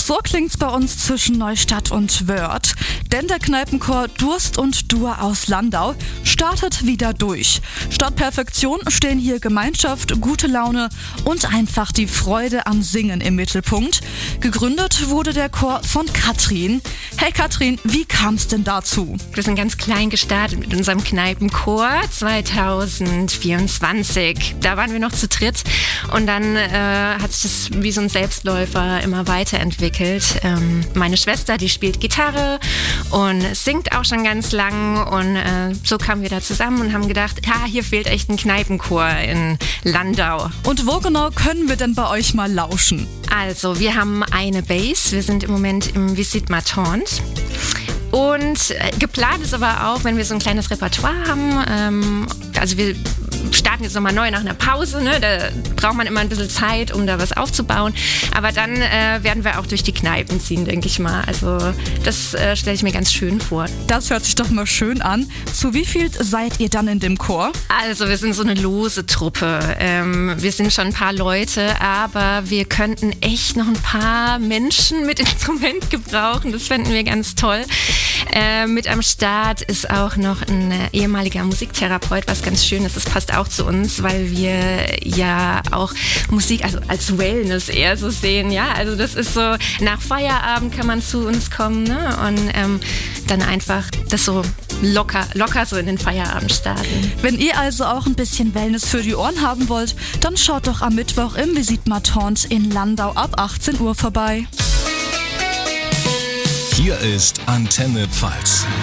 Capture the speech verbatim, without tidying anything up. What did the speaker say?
So klingt's bei uns zwischen Neustadt und Wörth. Denn der Kneipenchor Durst und Dur aus Landau startet wieder durch. Statt Perfektion stehen hier Gemeinschaft, gute Laune und einfach die Freude am Singen im Mittelpunkt. Gegründet wurde der Chor von Katrin. Hey Katrin, wie kam's denn dazu? Wir sind ganz klein gestartet mit unserem Kneipenchor zweitausendvierundzwanzig. Da waren wir noch zu dritt und dann äh, hat sich das wie so ein Selbstläufer immer weiterentwickelt. Ähm, meine Schwester, die spielt Gitarre und singt auch schon ganz lang und äh, so kamen wir da zusammen und haben gedacht, ja, hier fehlt echt ein Kneipenchor in Landau. Und wo genau können wir denn bei euch mal lauschen? Also, wir haben eine Bass, wir sind im Moment im Visite ma Tante. Und äh, geplant ist aber auch, wenn wir so ein kleines Repertoire haben, ähm, also wir starten jetzt nochmal neu nach einer Pause, ne? Da braucht man immer ein bisschen Zeit, um da was aufzubauen. Aber dann äh, werden wir auch durch die Kneipen ziehen, denke ich mal. Also das äh, stelle ich mir ganz schön vor. Das hört sich doch mal schön an. Zu wie viel seid ihr dann in dem Chor? Also wir sind so eine lose Truppe. Ähm, wir sind schon ein paar Leute, aber wir könnten echt noch ein paar Menschen mit Instrument gebrauchen. Das fänden wir ganz toll. Äh, mit am Start ist auch noch ein äh, ehemaliger Musiktherapeut, was ganz schön ist. Das passt auch zu uns, weil wir ja auch Musik also als Wellness eher so sehen. Ja, also das ist so, nach Feierabend kann man zu uns kommen, ne? Und ähm, dann einfach das so locker, locker so in den Feierabend starten. Wenn ihr also auch ein bisschen Wellness für die Ohren haben wollt, dann schaut doch am Mittwoch im Visite ma Tante in Landau ab achtzehn Uhr vorbei. Hier ist Antenne Pfalz.